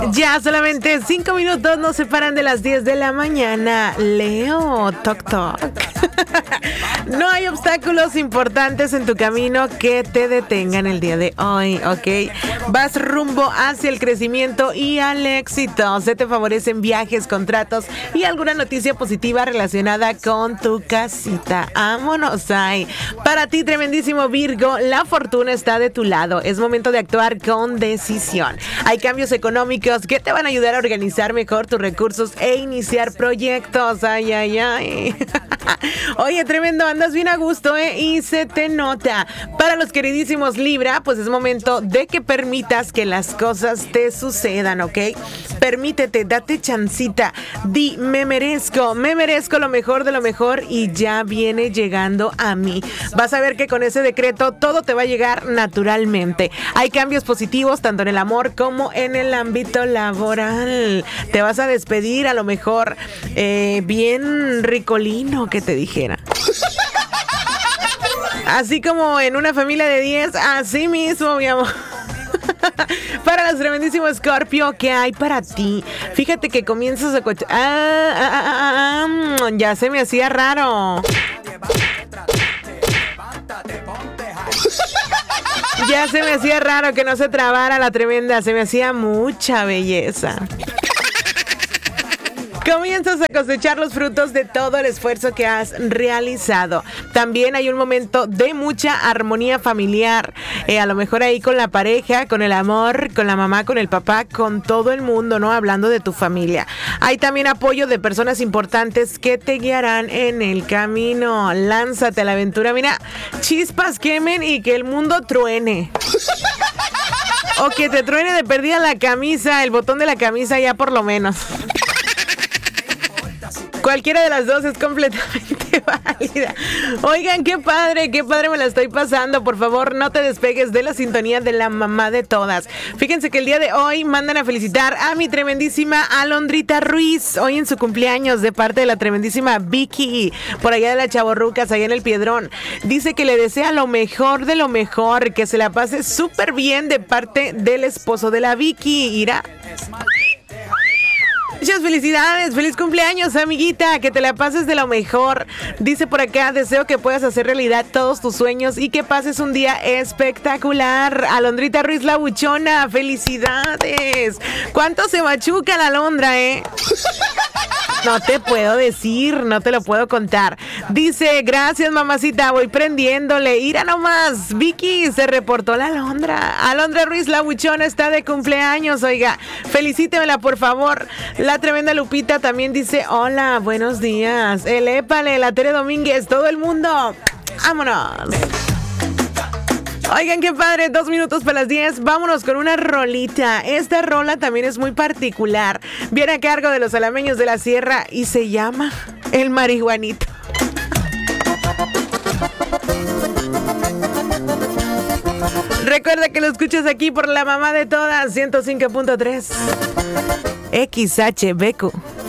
Ya solamente 5 minutos nos separan de las 10 de la mañana. Leo, toc toc. No hay obstáculos importantes en tu camino que te detengan el día de hoy, ¿ok? Vas rumbo hacia el crecimiento y al éxito. Se te favorecen viajes, contratos y alguna noticia positiva relacionada con tu casita. ¡Vámonos ahí! Para ti, tremendísimo Virgo, la fortuna está de tu lado. Es momento de actuar con decisión. Hay cambios económicos que te van a ayudar a organizar mejor tus recursos e iniciar proyectos. ¡Ay, ay, ay! Oye, tremendo, andas bien a gusto, y se te nota. Para los queridísimos Libra, pues es momento de que permitas que las cosas te sucedan, ¿ok? Permítete, date chancita. Di, me merezco lo mejor de lo mejor y ya viene llegando a mí. Vas a ver que con ese decreto todo te va a llegar naturalmente. Hay cambios positivos tanto en el amor como en el ámbito laboral. Te vas a despedir a lo mejor bien ricolino, que te dijera. Así como en una familia de 10, así mismo, mi amor. Para los tremendísimos Scorpio, ¿qué hay para ti? Fíjate que comienzas a ya se me hacía raro. Ya se me hacía raro que no se trabara la tremenda. Se me hacía mucha belleza. Comienzas a cosechar los frutos de todo el esfuerzo que has realizado. También hay un momento de mucha armonía familiar. A lo mejor ahí con la pareja, con el amor, con la mamá, con el papá, con todo el mundo, ¿no? Hablando de tu familia. Hay también apoyo de personas importantes que te guiarán en el camino. Lánzate a la aventura. Mira, chispas quemen y que el mundo truene. O que te truene de perdida la camisa, el botón de la camisa ya por lo menos. Cualquiera de las dos es completamente válida. Oigan, qué padre me la estoy pasando. Por favor, no te despegues de la sintonía de la mamá de todas. Fíjense que el día de hoy mandan a felicitar a mi tremendísima Alondrita Ruiz, hoy en su cumpleaños, de parte de la tremendísima Vicky, por allá de las Chavorrucas, allá en el Piedrón. Dice que le desea lo mejor de lo mejor, que se la pase súper bien de parte del esposo de la Vicky. Irá. Muchas felicidades, feliz cumpleaños, amiguita, que te la pases de lo mejor. Dice por acá, deseo que puedas hacer realidad todos tus sueños y que pases un día espectacular. Alondrita Ruiz la buchona, felicidades. ¿Cuánto se machuca la alondra, No te puedo decir, no te lo puedo contar. Dice, gracias mamacita, voy prendiéndole. Ira nomás, Vicky, se reportó la alondra. Alondra Ruiz la buchona está de cumpleaños, oiga, felicítemela por favor. La tremenda Lupita también dice, hola, buenos días. El Épale, la Tere Domínguez, todo el mundo. ¡Vámonos! Oigan, qué padre, 2 minutos para las 10. Vámonos con una rolita. Esta rola también es muy particular. Viene a cargo de los alameños de la sierra y se llama El Marihuanito. Recuerda que lo escuchas aquí por la mamá de todas, 105.3 XHBQ.